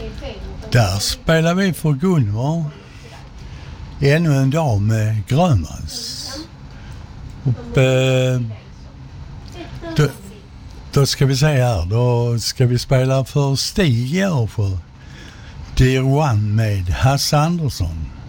Där spelar vi för Gunvor. Ännu en dag med Grönmans. Då ska vi se här. Då ska vi spela för Stig i år för Dear One med Hasse Andersson.